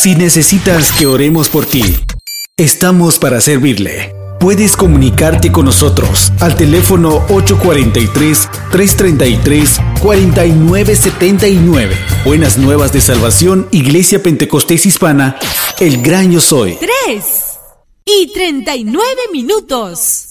Si necesitas que oremos por ti, estamos para servirle. Puedes comunicarte con nosotros al teléfono 843-333-4979. Buenas Nuevas de Salvación, Iglesia Pentecostés Hispana, El Gran Yo Soy. 3:39.